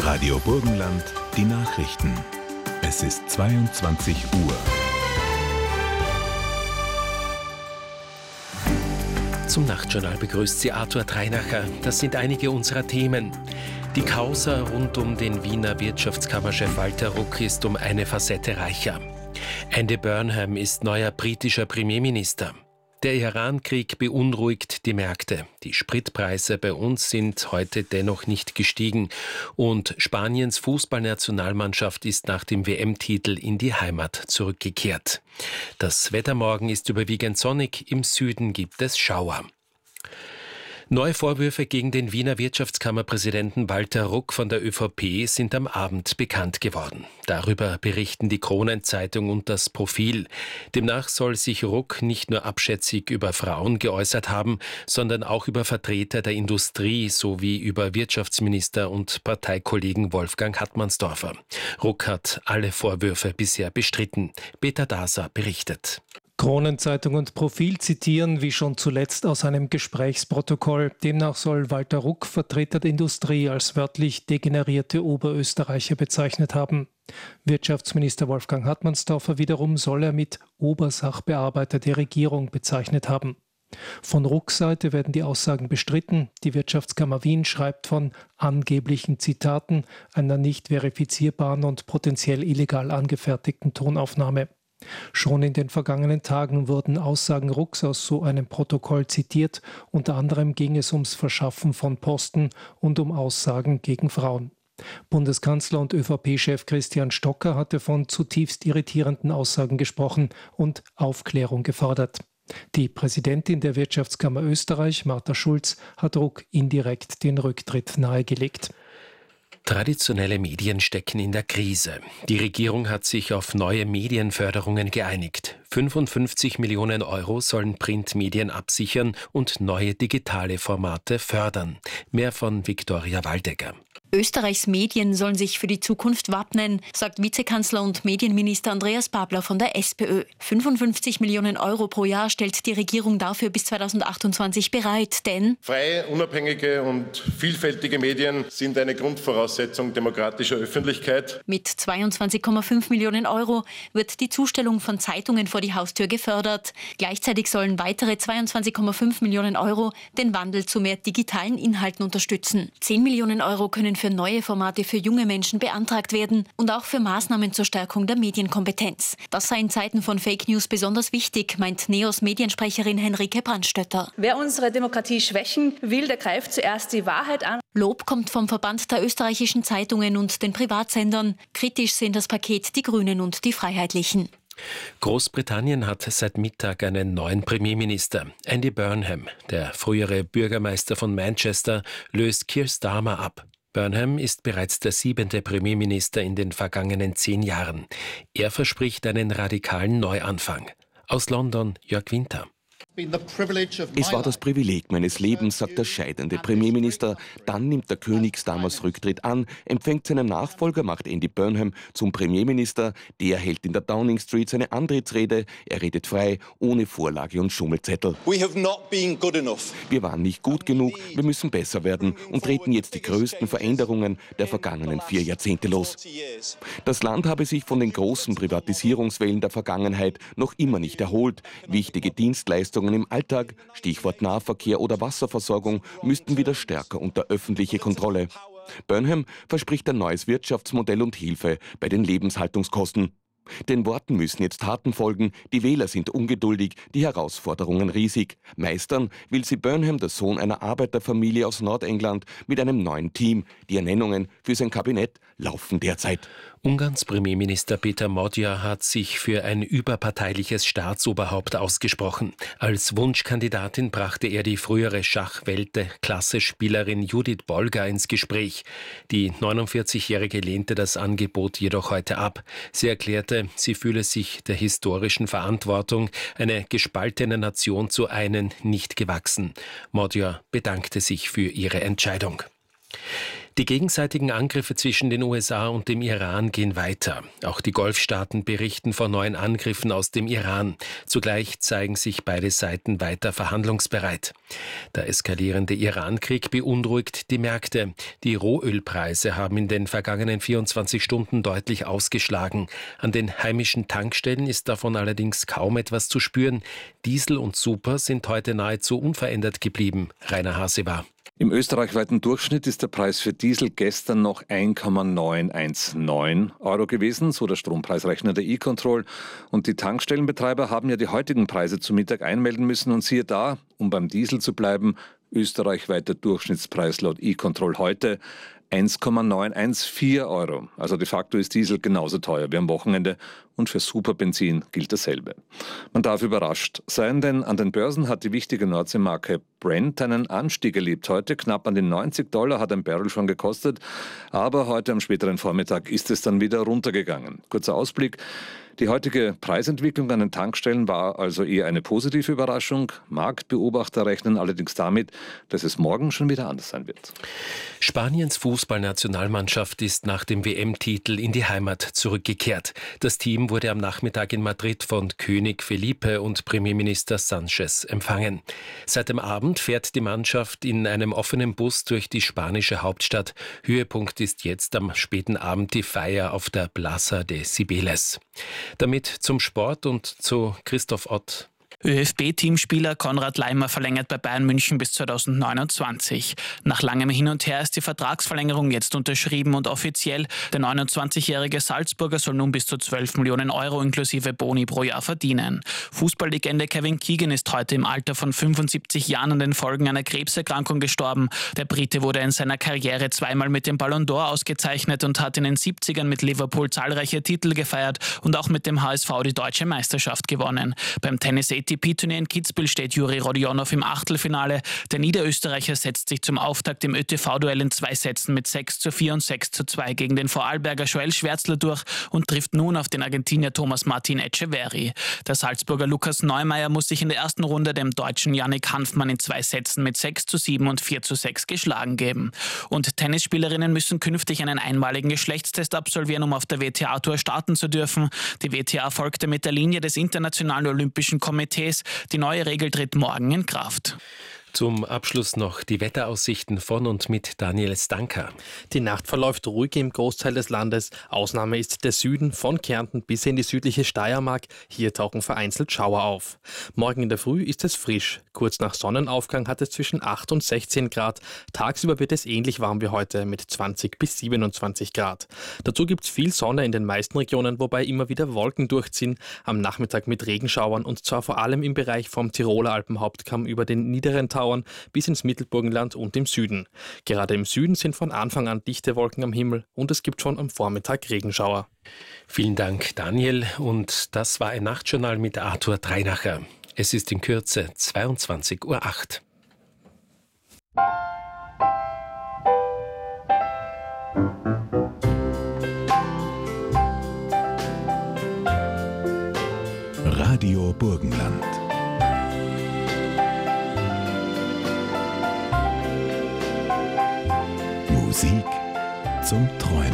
Radio Burgenland, die Nachrichten. Es ist 22 Uhr. Zum Nachtjournal begrüßt Sie Arthur Treinacher. Das sind einige unserer Themen. Die Causa rund um den Wiener Wirtschaftskammerchef Walter Ruck ist um eine Facette reicher. Andy Burnham ist neuer britischer Premierminister. Der Iran-Krieg beunruhigt die Märkte. Die Spritpreise bei uns sind heute dennoch nicht gestiegen. Und Spaniens Fußballnationalmannschaft ist nach dem WM-Titel in die Heimat zurückgekehrt. Das Wetter morgen ist überwiegend sonnig, im Süden gibt es Schauer. Neue Vorwürfe gegen den Wiener Wirtschaftskammerpräsidenten Walter Ruck von der ÖVP sind am Abend bekannt geworden. Darüber berichten die Kronenzeitung und das Profil. Demnach soll sich Ruck nicht nur abschätzig über Frauen geäußert haben, sondern auch über Vertreter der Industrie sowie über Wirtschaftsminister und Parteikollegen Wolfgang Hartmannsdorfer. Ruck hat alle Vorwürfe bisher bestritten. Peter Daser berichtet. Kronenzeitung und Profil zitieren, wie schon zuletzt aus einem Gesprächsprotokoll. Demnach soll Walter Ruck Vertreter der Industrie als wörtlich degenerierte Oberösterreicher bezeichnet haben. Wirtschaftsminister Wolfgang Hartmannsdorfer wiederum soll er mit Obersachbearbeiter der Regierung bezeichnet haben. Von Rucks Seite werden die Aussagen bestritten. Die Wirtschaftskammer Wien schreibt von angeblichen Zitaten, einer nicht verifizierbaren und potenziell illegal angefertigten Tonaufnahme. Schon in den vergangenen Tagen wurden Aussagen Rucks aus so einem Protokoll zitiert. Unter anderem ging es ums Verschaffen von Posten und um Aussagen gegen Frauen. Bundeskanzler und ÖVP-Chef Christian Stocker hatte von zutiefst irritierenden Aussagen gesprochen und Aufklärung gefordert. Die Präsidentin der Wirtschaftskammer Österreich, Martha Schulz, hat Ruck indirekt den Rücktritt nahegelegt. Traditionelle Medien stecken in der Krise. Die Regierung hat sich auf neue Medienförderungen geeinigt. 55 Millionen Euro sollen Printmedien absichern und neue digitale Formate fördern. Mehr von Viktoria Waldecker. Österreichs Medien sollen sich für die Zukunft wappnen, sagt Vizekanzler und Medienminister Andreas Babler von der SPÖ. 55 Millionen Euro pro Jahr stellt die Regierung dafür bis 2028 bereit, denn freie, unabhängige und vielfältige Medien sind eine Grundvoraussetzung demokratischer Öffentlichkeit. Mit 22,5 Millionen Euro wird die Zustellung von Zeitungen vor die Haustür gefördert. Gleichzeitig sollen weitere 22,5 Millionen Euro den Wandel zu mehr digitalen Inhalten unterstützen. 10 Millionen Euro können für neue Formate für junge Menschen beantragt werden und auch für Maßnahmen zur Stärkung der Medienkompetenz. Das sei in Zeiten von Fake News besonders wichtig, meint NEOS-Mediensprecherin Henrike Brandstötter. Wer unsere Demokratie schwächen will, der greift zuerst die Wahrheit an. Lob kommt vom Verband der österreichischen Zeitungen und den Privatsendern. Kritisch sehen das Paket die Grünen und die Freiheitlichen. Großbritannien hat seit Mittag einen neuen Premierminister. Andy Burnham, der frühere Bürgermeister von Manchester, löst Keir Starmer ab. Burnham ist bereits der 7. Premierminister in den vergangenen 10 Jahren. Er verspricht einen radikalen Neuanfang. Aus London Jörg Winter. Es war das Privileg meines Lebens, sagt der scheidende Premierminister. Dann nimmt der König Starmers Rücktritt an, empfängt seinen Nachfolger, macht Andy Burnham zum Premierminister. Der hält in der Downing Street seine Antrittsrede. Er redet frei, ohne Vorlage und Schummelzettel. Wir waren nicht gut genug, wir müssen besser werden und treten jetzt die größten Veränderungen der vergangenen 4 Jahrzehnte los. Das Land habe sich von den großen Privatisierungswellen der Vergangenheit noch immer nicht erholt. Wichtige Dienstleistungen im Alltag, Stichwort Nahverkehr oder Wasserversorgung, müssten wieder stärker unter öffentliche Kontrolle. Burnham verspricht ein neues Wirtschaftsmodell und Hilfe bei den Lebenshaltungskosten. Den Worten müssen jetzt Taten folgen, die Wähler sind ungeduldig, die Herausforderungen riesig. Meistern will sie Burnham, der Sohn einer Arbeiterfamilie aus Nordengland, mit einem neuen Team. Die Ernennungen für sein Kabinett laufen derzeit. Ungarns Premierminister Péter Magyar hat sich für ein überparteiliches Staatsoberhaupt ausgesprochen. Als Wunschkandidatin brachte er die frühere Schachweltklasse-Spielerin Judith Bolger ins Gespräch. Die 49-Jährige lehnte das Angebot jedoch heute ab. Sie erklärte, sie fühle sich der historischen Verantwortung, eine gespaltene Nation zu einen, nicht gewachsen. Magyar bedankte sich für ihre Entscheidung. Die gegenseitigen Angriffe zwischen den USA und dem Iran gehen weiter. Auch die Golfstaaten berichten von neuen Angriffen aus dem Iran. Zugleich zeigen sich beide Seiten weiter verhandlungsbereit. Der eskalierende Iran-Krieg beunruhigt die Märkte. Die Rohölpreise haben in den vergangenen 24 Stunden deutlich ausgeschlagen. An den heimischen Tankstellen ist davon allerdings kaum etwas zu spüren. Diesel und Super sind heute nahezu unverändert geblieben. Rainer Hasewa. Im österreichweiten Durchschnitt ist der Preis für Diesel gestern noch 1,919 € gewesen, so der Strompreisrechner der E-Control. Und die Tankstellenbetreiber haben ja die heutigen Preise zu Mittag einmelden müssen. Und siehe da, um beim Diesel zu bleiben, österreichweiter Durchschnittspreis laut E-Control heute 1,914 €. Also de facto ist Diesel genauso teuer wie am Wochenende und für Superbenzin gilt dasselbe. Man darf überrascht sein, denn an den Börsen hat die wichtige Nordseemarke Brent einen Anstieg erlebt. Heute knapp an den $90 hat ein Barrel schon gekostet, aber heute am späteren Vormittag ist es dann wieder runtergegangen. Kurzer Ausblick. Die heutige Preisentwicklung an den Tankstellen war also eher eine positive Überraschung. Marktbeobachter rechnen allerdings damit, dass es morgen schon wieder anders sein wird. Spaniens Fußballnationalmannschaft ist nach dem WM-Titel in die Heimat zurückgekehrt. Das Team wurde am Nachmittag in Madrid von König Felipe und Premierminister Sánchez empfangen. Seit dem Abend fährt die Mannschaft in einem offenen Bus durch die spanische Hauptstadt. Höhepunkt ist jetzt am späten Abend die Feier auf der Plaza de Cibeles. Damit zum Sport und zu Christoph Ott. ÖFB-Teamspieler Konrad Laimer verlängert bei Bayern München bis 2029. Nach langem Hin und Her ist die Vertragsverlängerung jetzt unterschrieben und offiziell. Der 29-jährige Salzburger soll nun bis zu 12 Millionen € inklusive Boni pro Jahr verdienen. Fußballlegende Kevin Keegan ist heute im Alter von 75 Jahren an den Folgen einer Krebserkrankung gestorben. Der Brite wurde in seiner Karriere zweimal mit dem Ballon d'Or ausgezeichnet und hat in den 70ern mit Liverpool zahlreiche Titel gefeiert und auch mit dem HSV die deutsche Meisterschaft gewonnen. Beim Tennis ATP-Turnier in Kitzbühel steht Juri Rodionov im Achtelfinale. Der Niederösterreicher setzt sich zum Auftakt im ÖTV-Duell in 2 Sätzen mit 6:4 und 6:2 gegen den Vorarlberger Joel Schwärzler durch und trifft nun auf den Argentinier Thomas Martin Etcheverry. Der Salzburger Lukas Neumeier muss sich in der ersten Runde dem deutschen Yannick Hanfmann in 2 Sätzen mit 6:7 und 4:6 geschlagen geben. Und Tennisspielerinnen müssen künftig einen einmaligen Geschlechtstest absolvieren, um auf der WTA-Tour starten zu dürfen. Die WTA folgte mit der Linie des Internationalen Olympischen Komitees. Die neue Regel tritt morgen in Kraft. Zum Abschluss noch die Wetteraussichten von und mit Daniel Stanker. Die Nacht verläuft ruhig im Großteil des Landes. Ausnahme ist der Süden von Kärnten bis in die südliche Steiermark. Hier tauchen vereinzelt Schauer auf. Morgen in der Früh ist es frisch. Kurz nach Sonnenaufgang hat es zwischen 8 und 16 Grad. Tagsüber wird es ähnlich warm wie heute mit 20 bis 27 Grad. Dazu gibt es viel Sonne in den meisten Regionen, wobei immer wieder Wolken durchziehen. Am Nachmittag mit Regenschauern und zwar vor allem im Bereich vom Tiroler Alpenhauptkamm über den niederen Tauern bis ins Mittelburgenland und im Süden. Gerade im Süden sind von Anfang an dichte Wolken am Himmel und es gibt schon am Vormittag Regenschauer. Vielen Dank, Daniel. Und das war ein Nachtjournal mit Arthur Dreinacher. Es ist in Kürze 22:08 Uhr. Radio Burgenland. Musik zum Träumen.